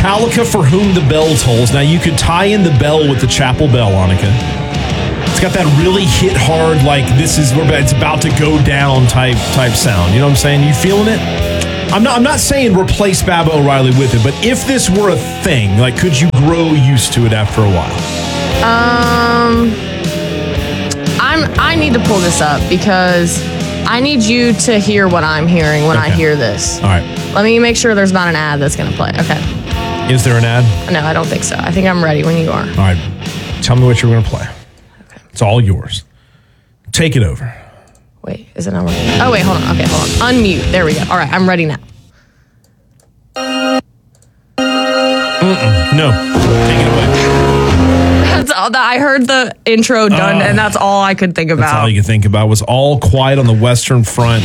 Metallica, For Whom the Bell Tolls. Now, you could tie in the bell with the chapel bell, Annika. It's got that really hit hard, like it's about to go down type sound. You know what I'm saying? You feeling it? I'm not saying replace Baba O'Riley with it, but if this were a thing, like, could you grow used to it after a while? I need to pull this up because I need you to hear what I'm hearing when I hear this. All right. Let me make sure there's not an ad that's going to play. Okay. Is there an ad? No, I don't think so. I think I'm ready when you are. All right. Tell me what you're going to play. It's all yours. Take it over. Wait, is it not working? Oh, wait, hold on. Okay, hold on. Unmute. There we go. All right, I'm ready now. No. Take it away. That's all. I heard the intro done, and that's all I could think about. That's all you could think about was All Quiet on the Western Front.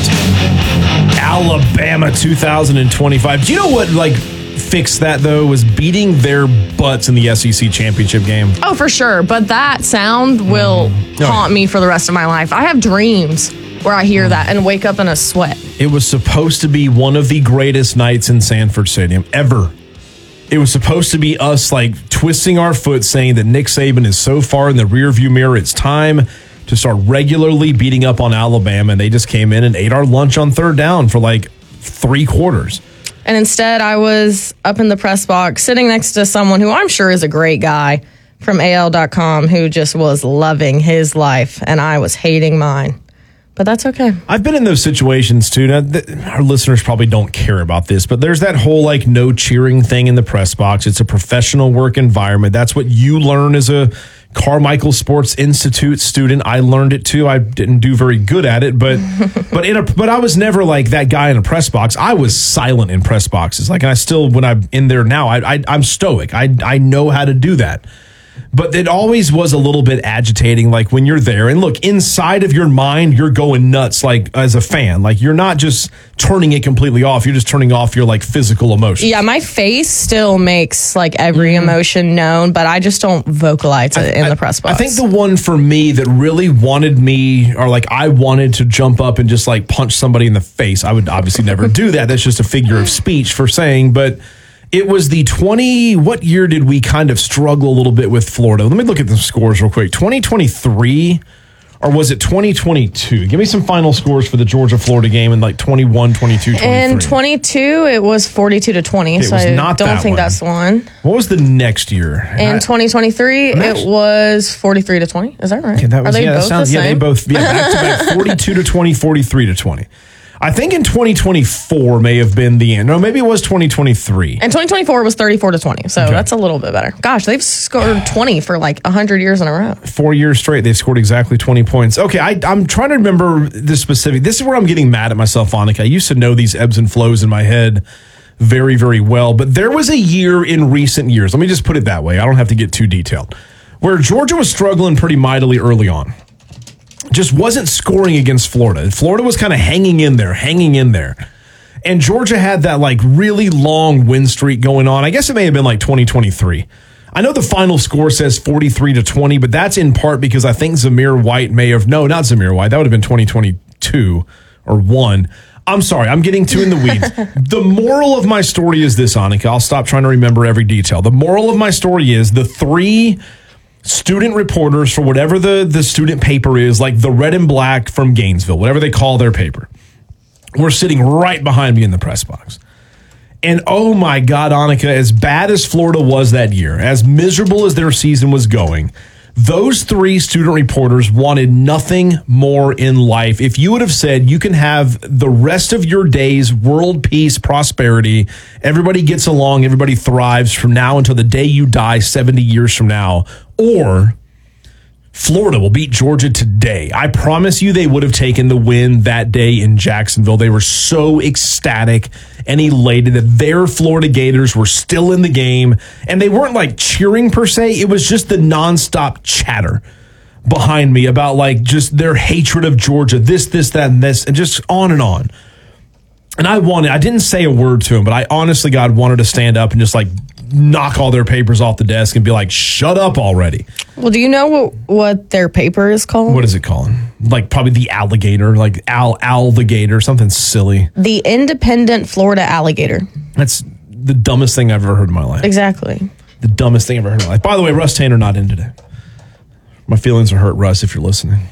Alabama 2025. Do you know what, fixed that, though, was beating their butts in the SEC championship game? Oh, for sure. But that sound will haunt me for the rest of my life. I have dreams where I hear that and wake up in a sweat. It was supposed to be one of the greatest nights in Sanford Stadium ever. It was supposed to be us, twisting our foot saying that Nick Saban is so far in the rearview mirror, it's time to start regularly beating up on Alabama. And they just came in and ate our lunch on third down for 3 quarters. And instead, I was up in the press box sitting next to someone who I'm sure is a great guy from AL.com who just was loving his life, and I was hating mine. But that's okay. I've been in those situations, too. Now, our listeners probably don't care about this, but there's that whole, no cheering thing in the press box. It's a professional work environment. That's what you learn as a Carmichael Sports Institute student. I learned it, too. I didn't do very good at it, but I was never that guy in a press box. I was silent in press boxes. And I still, when I'm in there now, I'm stoic. I know how to do that. But it always was a little bit agitating, when you're there. And look, inside of your mind, you're going nuts, as a fan. You're not just turning it completely off. You're just turning off your, physical emotions. Yeah, my face still makes, every emotion known, but I just don't vocalize it in the press box. I think the one for me that really wanted me, or, I wanted to jump up and just, punch somebody in the face. I would obviously never do that. That's just a figure of speech for saying, but it was the what year did we kind of struggle a little bit with Florida? Let me look at the scores real quick. 2023, or was it 2022? Give me some final scores for the Georgia-Florida game in 21, 22, 23. In 22, it was 42-20, so I don't think that's the one. What was the next year? In 2023, it was 43-20. Is that right? Yeah, Are they both the same? Yeah, they both, back to back, 42-20, 43-20. I think in 2024 may have been the end. No, maybe it was 2023. And 2024 was 34-20, so that's a little bit better. Gosh, they've scored 20 for 100 years in a row. 4 years straight, they've scored exactly 20 points. Okay, I'm trying to remember the specific. This is where I'm getting mad at myself, Annika. I used to know these ebbs and flows in my head very, very well, but there was a year in recent years, let me just put it that way, I don't have to get too detailed, where Georgia was struggling pretty mightily early on. Just wasn't scoring against Florida. Florida was kind of hanging in there. And Georgia had that really long win streak going on. I guess it may have been 2023. I know the final score says 43-20, but that's in part because I think Zamir White may have, no, not Zamir White. That would have been 2022 or 1. I'm sorry, I'm getting too in the weeds. The moral of my story is this, Annika. I'll stop trying to remember every detail. The moral of my story is the 3 student reporters for whatever the student paper is, the Red and Black from Gainesville, whatever they call their paper, were sitting right behind me in the press box. And oh my God, Annika, as bad as Florida was that year, as miserable as their season was going, those 3 student reporters wanted nothing more in life. If you would have said you can have the rest of your days, world peace, prosperity, everybody gets along, everybody thrives from now until the day you die 70 years from now, or Florida will beat Georgia today, I promise you they would have taken the win that day in Jacksonville. They were so ecstatic and elated that their Florida Gators were still in the game. And they weren't cheering per se. It was just the nonstop chatter behind me about just their hatred of Georgia, this, that, and this, and just on and on. And I didn't say a word to him, but I honestly, God, wanted to stand up and just knock all their papers off the desk and be shut up already. Well, do you know what their paper is called? What is it called? Probably the Alligator, Al the Gator, something silly. The Independent Florida Alligator. That's the dumbest thing I've ever heard in my life. Exactly. The dumbest thing I've ever heard in my life. By the way, Russ Tanner not in today. My feelings are hurt, Russ, if you're listening.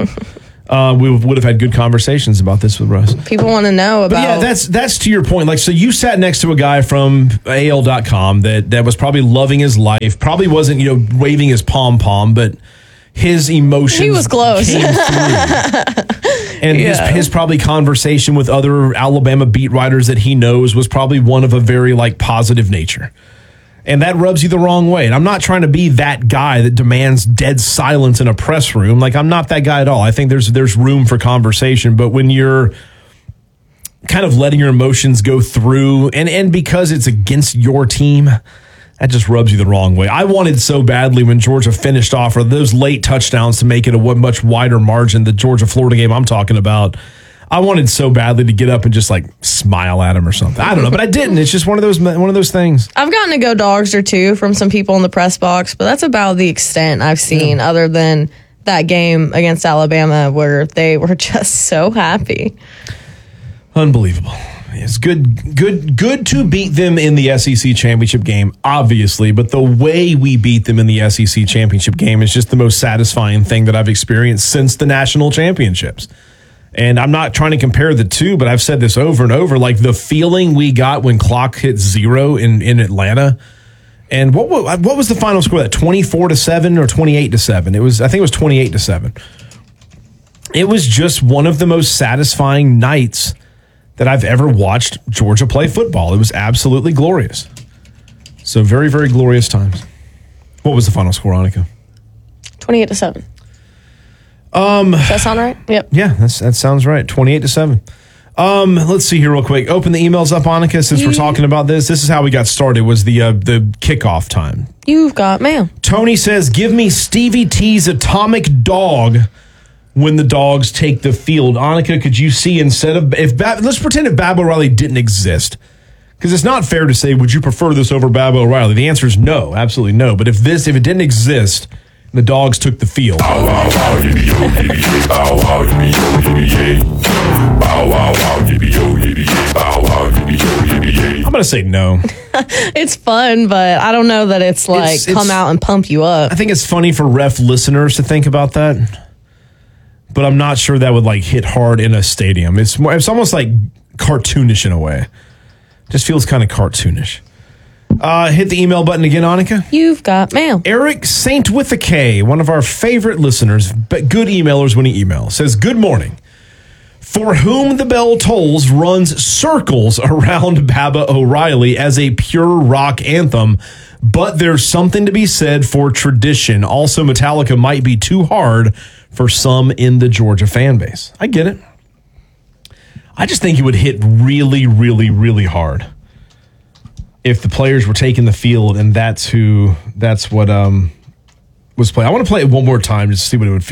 We would have had good conversations about this with Russ. People want to know about... But yeah, that's to your point. Like, so you sat next to a guy from AL.com that was probably loving his life, probably wasn't, waving his pom-pom, but his emotions He was close. came through. And his probably conversation with other Alabama beat writers that he knows was probably one of a very, positive nature. And that rubs you the wrong way. And I'm not trying to be that guy that demands dead silence in a press room. Like, I'm not that guy at all. I think there's room for conversation. But when you're kind of letting your emotions go through, and because it's against your team, that just rubs you the wrong way. I wanted so badly when Georgia finished off, or those late touchdowns to make it a much wider margin, the Georgia-Florida game I'm talking about. I wanted so badly to get up and just smile at him or something. I don't know, but I didn't. It's just one of those things. I've gotten to go dogs or two from some people in the press box, but that's about the extent I've seen other than that game against Alabama where they were just so happy. Unbelievable. It's good to beat them in the SEC championship game, obviously, but the way we beat them in the SEC championship game is just the most satisfying thing that I've experienced since the national championships. And I'm not trying to compare the two, but I've said this over and over, the feeling we got when clock hit 0 in Atlanta. And what was the final score? That 24-7 or 28-7? I think it was 28-7. It was just one of the most satisfying nights that I've ever watched Georgia play football. It was absolutely glorious. So very, very glorious times. What was the final score, Annika? 28-7. Does that sound right? Yep. Yeah, that sounds right. 28-7. Let's see here real quick. Open the emails up, Annika, since we're talking about this. This is how we got started, was the kickoff time. You've got mail. Tony says, give me Stevie T's atomic dog when the dogs take the field. Annika, could you see let's pretend if Bab O'Reilly didn't exist. Because it's not fair to say, would you prefer this over Bab O'Reilly? The answer is no, absolutely no. But if it didn't exist, the dogs took the field. I'm going to say no. It's fun, but I don't know that it's come out and pump you up. I think it's funny for ref listeners to think about that, but I'm not sure that would hit hard in a stadium. It's almost cartoonish in a way. Just feels kind of cartoonish. Hit the email button again, Annika. You've got mail. Eric Saint with a K, one of our favorite listeners, but good emailers when he emails, says, good morning. For whom the bell tolls runs circles around Baba O'Reilly as a pure rock anthem, but there's something to be said for tradition. Also, Metallica might be too hard for some in the Georgia fan base. I get it. I just think it would hit really, really, really hard if the players were taking the field and that's what was played. I want to play it one more time just to see what it would feel